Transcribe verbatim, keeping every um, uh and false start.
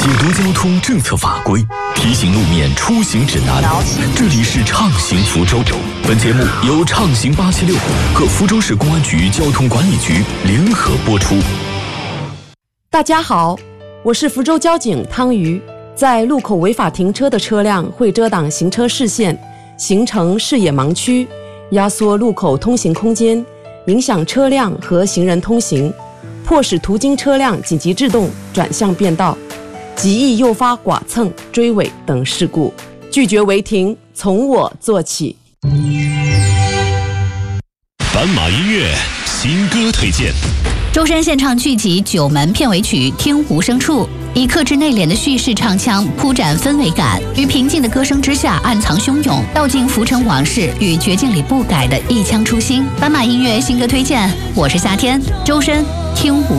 解读交通政策法规，提醒路面出行指南。这里是畅行福州。本节目由畅行八七六和福州市公安局交通管理局联合播出。 大家好，我是福州交警汤瑜。在路口违法停车的车辆会遮挡行车视线，形成视野盲区，压缩路口通行空间，影响车辆和行人通行，迫使途经车辆紧急制动转向变道，极易诱发剐蹭、追尾等事故。拒绝违停，从我做起。 斑马音乐新歌推荐。 周深献唱剧集《九门》片尾曲《听无声处》，以克制内敛的叙事唱腔铺展氛围感，于平静的歌声之下暗藏汹涌，道尽浮沉往事与绝境里不改的一腔初心。斑马音乐新歌推荐，我是夏天，周深，听无